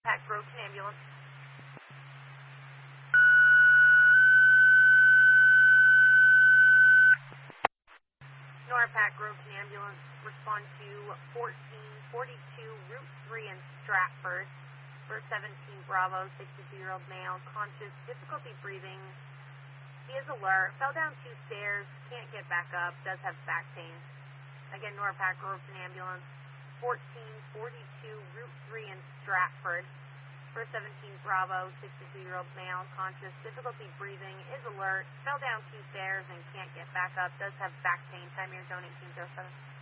Pack broken ambulance. NORPAC broken ambulance. Respond to 1442 Route 3 in Stratford for 17 Bravo, 62-year-old male, conscious, difficulty breathing. He is alert, fell down 2 stairs, can't get back up, does have back pain. Again, NORPAC broken ambulance. 1442 Route 3 in Stratford for 17 Bravo, 62-year-old male, conscious, difficulty breathing, is alert, fell down 2 stairs and can't get back up, does have back pain. Time here, zone 1807.